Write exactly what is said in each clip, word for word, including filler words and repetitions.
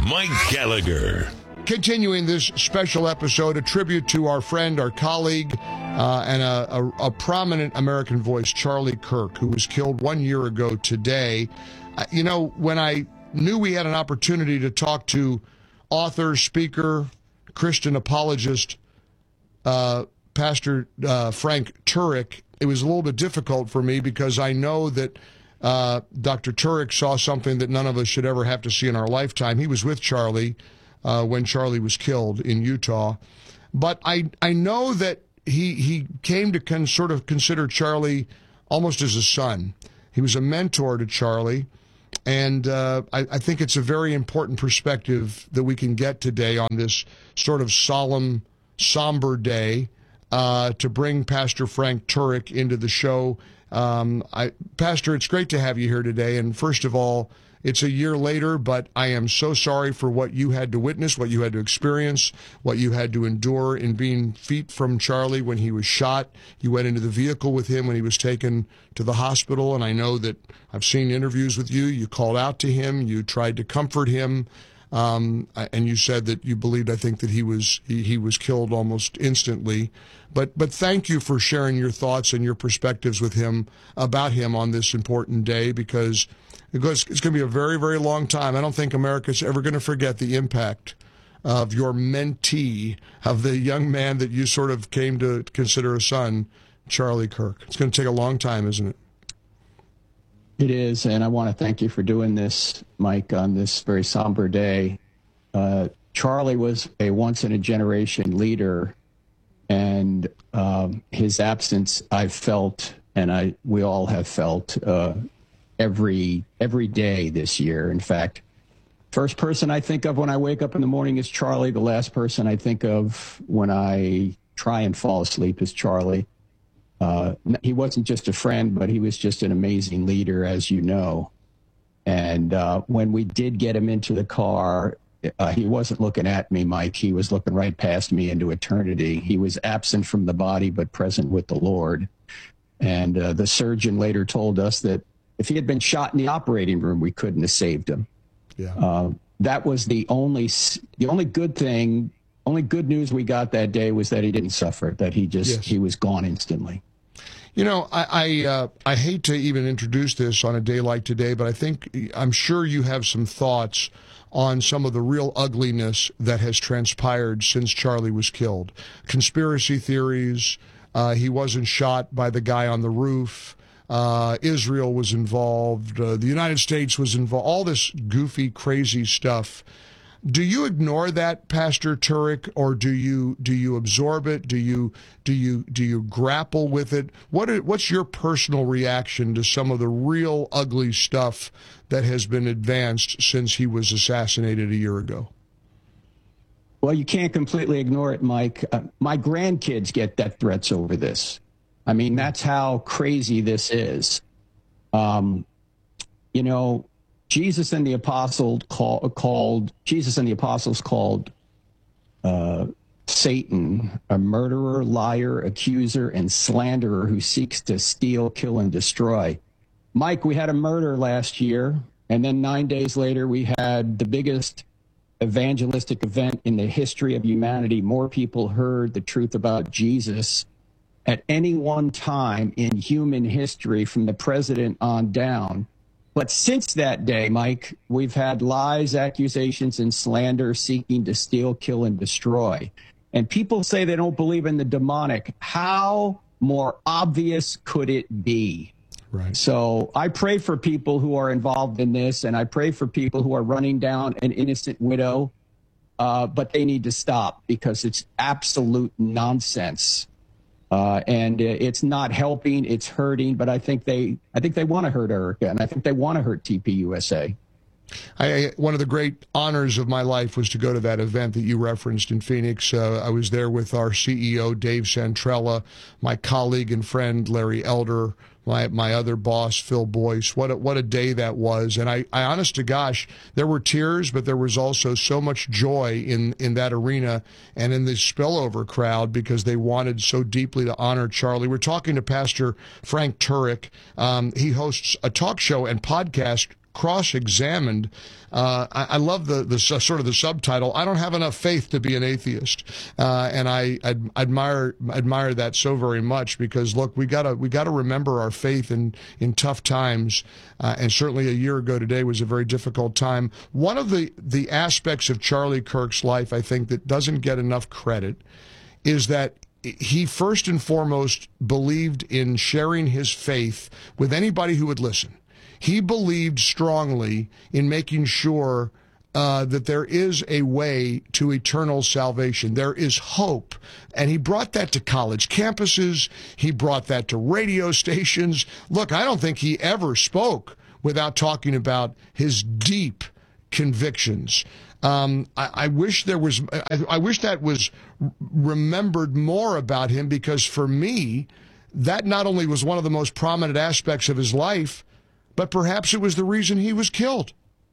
Mike Gallagher. Continuing this special episode, a tribute to our friend, our colleague, uh, and a, a, a prominent American voice, Charlie Kirk, who was killed one year ago today. Uh, you know, when I knew we had an opportunity to talk to author, speaker, Christian apologist, uh, Pastor uh, Frank Turek, it was a little bit difficult for me because I know that uh, Doctor Turek saw something that none of us should ever have to see in our lifetime. He was with Charlie Uh, when Charlie was killed in Utah. But I I know that he he came to con, sort of consider Charlie almost as a son. He was a mentor to Charlie, and uh, I, I think it's a very important perspective that we can get today on this sort of solemn, somber day uh, to bring Pastor Frank Turek into the show. Um, I, Pastor, it's great to have you here today, and first of all, it's a year later, but I am so sorry for what you had to witness, what you had to experience, what you had to endure in being feet from Charlie when he was shot. You went into the vehicle with him when he was taken to the hospital, and I know that I've seen interviews with you. You called out to him. You tried to comfort him, um, and you said that you believed, I think, that he was he, he was killed almost instantly. But but thank you for sharing your thoughts and your perspectives with him about him on this important day, because Because it's going to be a very, very long time. I don't think America's ever going to forget the impact of your mentee, of the young man that you sort of came to consider a son, Charlie Kirk. It's going to take a long time, isn't it? It is, and I want to thank you for doing this, Mike, on this very somber day. Uh, Charlie was a once-in-a-generation leader, and um, his absence I've felt, and I we all have felt, uh, every every day this year. In fact, first person I think of when I wake up in the morning is Charlie. The last person I think of when I try and fall asleep is Charlie. Uh, he wasn't just a friend, but he was just an amazing leader, as you know. And uh, when we did get him into the car, uh, he wasn't looking at me, Mike. He was looking right past me into eternity. He was absent from the body, but present with the Lord. And uh, the surgeon later told us that if he had been shot in the operating room, we couldn't have saved him. Yeah. Uh, that was the only the only good thing, only good news we got that day was that he didn't suffer, that he just yes. he was gone instantly. You know, I I, uh, I hate to even introduce this on a day like today, but I think I'm sure you have some thoughts on some of the real ugliness that has transpired since Charlie was killed. Conspiracy theories. Uh, he wasn't shot by the guy on the roof. Uh, Israel was involved. Uh, the United States was involved. All this goofy, crazy stuff. Do you ignore that, Pastor Turek, or do you do you absorb it? Do you do you do you grapple with it? What are, what's your personal reaction to some of the real ugly stuff that has been advanced since he was assassinated a year ago? Well, you can't completely ignore it, Mike. Uh, my grandkids get death threats over this. I mean, that's how crazy this is. Um, you know, Jesus and the apostles call, called Jesus and the apostles called uh, Satan a murderer, liar, accuser, and slanderer who seeks to steal, kill, and destroy. Mike, we had a murder last year, and then nine days later, we had the biggest evangelistic event in the history of humanity. More people heard the truth about Jesus at any one time in human history from the president on down. But since that day, Mike, we've had lies, accusations, and slander seeking to steal, kill, and destroy. And people say they don't believe in the demonic. How more obvious could it be? Right. So I pray for people who are involved in this, and I pray for people who are running down an innocent widow, uh, but they need to stop because it's absolute nonsense. Uh, and it's not helping, it's hurting, but I think they I think they want to hurt Erica, and I think they want to hurt T P U S A. I, one of the great honors of my life was to go to that event that you referenced in Phoenix. Uh, I was there with our C E O, Dave Santrella, my colleague and friend, Larry Elder, my my other boss, Phil Boyce. What a, what a day that was. And I, I, honest to gosh, there were tears, but there was also so much joy in, in that arena and in the spillover crowd because they wanted so deeply to honor Charlie. We're talking to Pastor Frank Turek. Um, he hosts a talk show and podcast cross-examined. Uh, I, I love the, the sort of the subtitle, I don't have enough faith to be an atheist. Uh, and I, I admire admire that so very much because, look, we gotta we gotta remember our faith in, in tough times. Uh, and certainly a year ago today was a very difficult time. One of the, the aspects of Charlie Kirk's life, I think, that doesn't get enough credit is that he first and foremost believed in sharing his faith with anybody who would listen. He believed strongly in making sure uh, that there is a way to eternal salvation. There is hope. And he brought that to college campuses. He brought that to radio stations. Look, I don't think he ever spoke without talking about his deep convictions. Um, I, I wish there was, I, I wish that was remembered more about him, because for me, that not only was one of the most prominent aspects of his life, but perhaps it was the reason he was killed.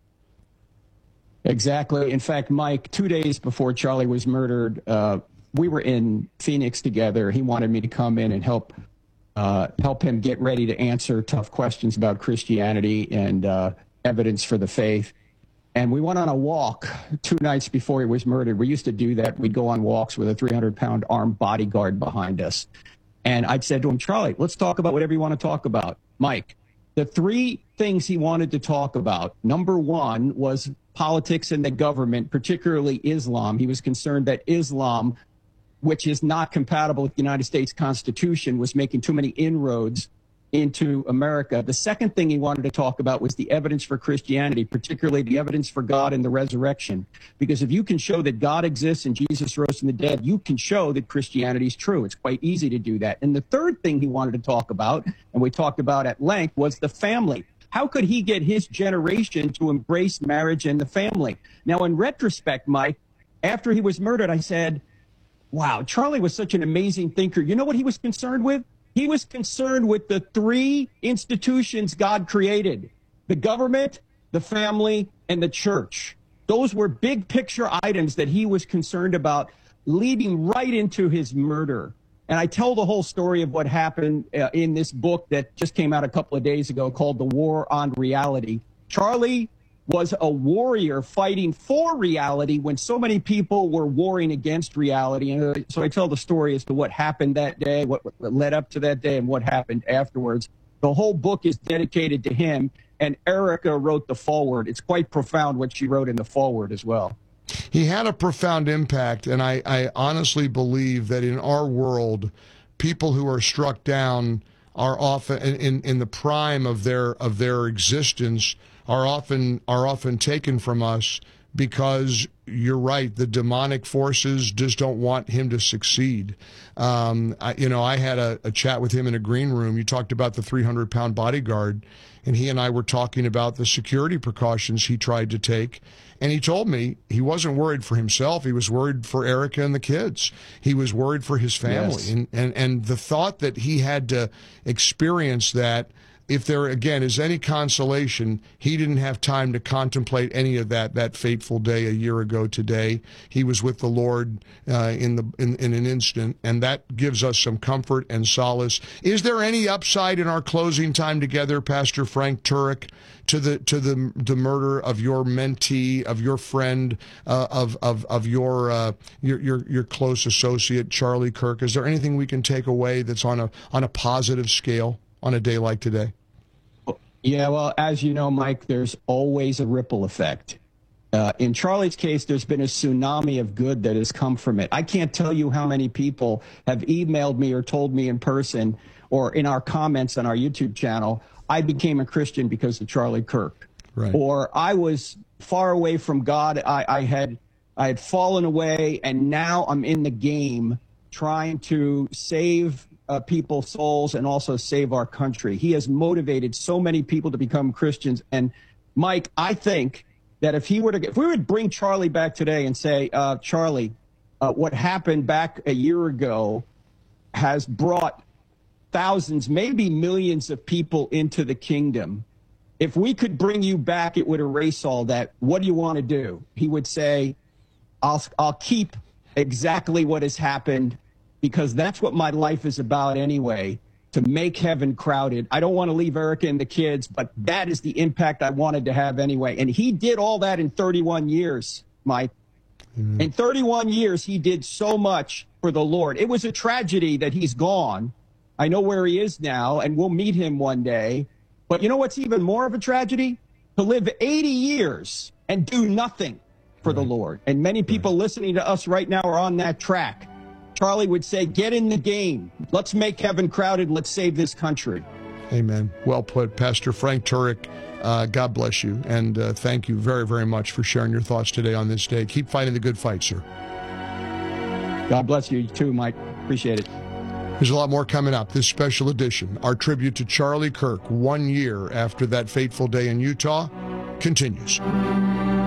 Exactly. In fact, Mike, two days before Charlie was murdered, uh, we were in Phoenix together. He wanted me to come in and help uh, help him get ready to answer tough questions about Christianity and uh, evidence for the faith. And we went on a walk two nights before he was murdered. We used to do that. We'd go on walks with a three hundred pound armed bodyguard behind us. And I'd said to him, Charlie, let's talk about whatever you want to talk about. Mike, the three things he wanted to talk about, number one was politics and the government, particularly Islam. He was concerned that Islam, which is not compatible with the United States Constitution, was making too many inroads into America. The second thing he wanted to talk about was the evidence for Christianity, particularly the evidence for God and the resurrection. Because if you can show that God exists and Jesus rose from the dead, you can show that Christianity is true. It's quite easy to do that. And the third thing he wanted to talk about, and we talked about at length, was the family. How could he get his generation to embrace marriage and the family? Now, in retrospect, Mike, after he was murdered, I said, wow, Charlie was such an amazing thinker. You know what he was concerned with? He was concerned with the three institutions God created: the government, the family, and the church. Those were big picture items that he was concerned about, leading right into his murder. And I tell the whole story of what happened uh, in this book that just came out a couple of days ago called The War on Reality. Charlie was a warrior fighting for reality when so many people were warring against reality. And uh, so I tell the story as to what happened that day, what, what led up to that day, and what happened afterwards. The whole book is dedicated to him, and Erica wrote the foreword. It's quite profound what she wrote in the foreword as well. He had a profound impact, and I, I honestly believe that in our world, people who are struck down are often in, in, in the prime of their of their existence are often are often taken from us because you're right, the demonic forces just don't want him to succeed. Um, I, you know, I had a, a chat with him in a green room. You talked about the three hundred pound bodyguard, and he and I were talking about the security precautions he tried to take. And he told me he wasn't worried for himself. He was worried for Erica and the kids. He was worried for his family. Yes. And, and, and the thought that he had to experience that, if there, again, is any consolation, he didn't have time to contemplate any of that that fateful day a year ago today. He was with the Lord uh, in, the, in, in an instant, and that gives us some comfort and solace. Is there any upside in our closing time together, Pastor Frank Turek, to the to the the murder of your mentee, of your friend, uh, of of of your, uh, your your your close associate, Charlie Kirk? Is there anything we can take away that's on a on a positive scale on a day like today? Yeah, well, as you know, Mike, there's always a ripple effect. Uh, in Charlie's case, there's been a tsunami of good that has come from it. I can't tell you how many people have emailed me or told me in person or in our comments on our YouTube channel, I became a Christian because of Charlie Kirk. Right. Or I was far away from God. I, I had I had fallen away, and now I'm in the game trying to save Uh, people's souls and also save our country. He has motivated so many people to become Christians. And Mike, I think that if he were to get, if we would bring Charlie back today and say, uh, Charlie, uh, what happened back a year ago has brought thousands, maybe millions of people into the kingdom. If we could bring you back, it would erase all that. What do you want to do? He would say, I'll, I'll keep exactly what has happened, because that's what my life is about anyway, to make heaven crowded. I don't want to leave Erica and the kids, but that is the impact I wanted to have anyway. And he did all that in thirty-one years, Mike. Mm-hmm. In thirty-one years, he did so much for the Lord. It was a tragedy that he's gone. I know where he is now, and we'll meet him one day. But you know what's even more of a tragedy? To live eighty years and do nothing for right. the Lord. And many people right. listening to us right now are on that track. Charlie would say, get in the game. Let's make heaven crowded. Let's save this country. Amen. Well put. Pastor Frank Turek, uh, God bless you. And uh, thank you very, very much for sharing your thoughts today on this day. Keep fighting the good fight, sir. God bless you too, Mike. Appreciate it. There's a lot more coming up. This special edition, our tribute to Charlie Kirk, one year after that fateful day in Utah, continues.